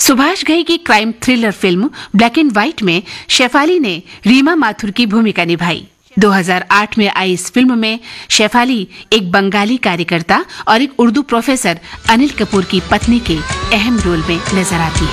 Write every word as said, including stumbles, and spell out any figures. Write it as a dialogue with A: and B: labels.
A: सुभाष घई की crime thriller film black and white में शेफाली ने रीमा माथुर की भूमिका निभाई। दो हज़ार आठ में आई इस फिल्म में शेफाली एक बंगाली कार्यकर्ता और एक उर्दू प्रोफेसर अनिल कपूर की पत्नी के अहम रोल में नजर आती है।